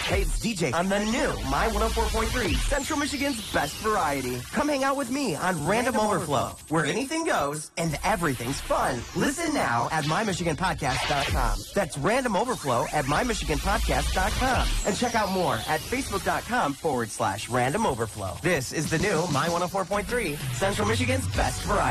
Hey, it's DJ on the new My 104.3, Central Michigan's best variety. Come hang out with me on Random Overflow, where anything goes and everything's fun. Listen now at mymichiganpodcast.com. That's Random Overflow at mymichiganpodcast.com. And check out more at facebook.com/Random Overflow. This is the new My 104.3, Central Michigan's best variety.